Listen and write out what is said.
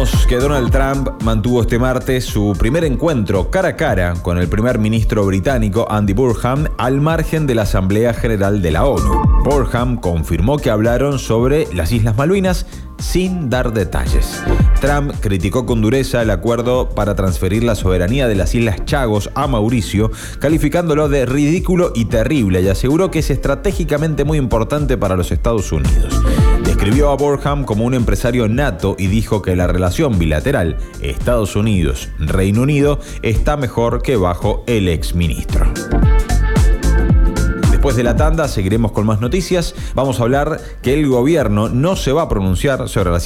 Que Donald Trump mantuvo este martes su primer encuentro cara a cara con el primer ministro británico Andy Burnham al margen de la Asamblea General de la ONU. Burnham confirmó que hablaron sobre las Islas Malvinas sin dar detalles. Trump criticó con dureza el acuerdo para transferir la soberanía de las Islas Chagos a Mauricio, calificándolo de ridículo y terrible, y aseguró que es estratégicamente muy importante para los Estados Unidos. Describió a Burnham como un empresario nato y dijo que la relación bilateral Estados Unidos-Reino Unido está mejor que bajo el exministro. Después de la tanda seguiremos con más noticias. Vamos a hablar que el gobierno no se va a pronunciar sobre la